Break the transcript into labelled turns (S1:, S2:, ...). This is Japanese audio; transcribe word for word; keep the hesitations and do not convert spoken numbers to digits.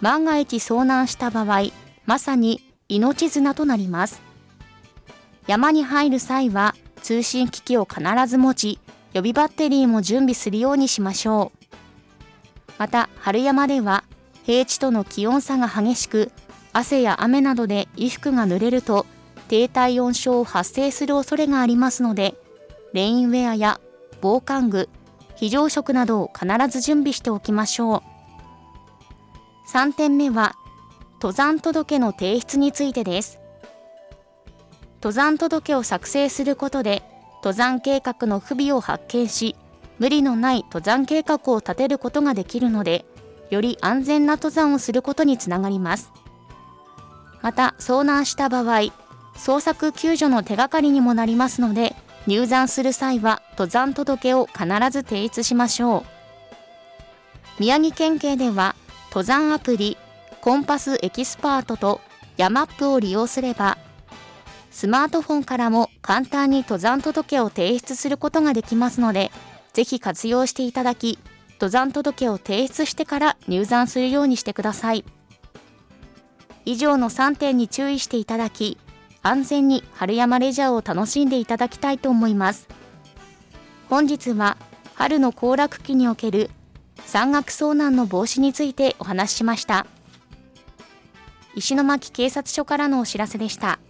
S1: 万が一遭難した場合、まさに命綱となります。山に入る際は通信機器を必ず持ち、予備バッテリーも準備するようにしましょう。また春山では平地との気温差が激しく、汗や雨などで衣服が濡れると低体温症を発生する恐れがありますので、レインウェアや防寒具、非常食などを必ず準備しておきましょう。さんてんめは登山届の提出についてです。登山届を作成することで登山計画の不備を発見し、無理のない登山計画を立てることができるので、より安全な登山をすることにつながります。また遭難した場合、捜索救助の手がかりにもなりますので、入山する際は登山届を必ず提出しましょう。宮城県警では登山アプリコンパスエキスパートとヤマップを利用すれば、スマートフォンからも簡単に登山届を提出することができますので、ぜひ活用していただき、登山届を提出してから入山するようにしてください。以上のさんてんに注意していただき、安全に春山レジャーを楽しんでいただきたいと思います。本日は春の行楽期における山岳遭難の防止についてお話ししました。石巻警察署からのお知らせでした。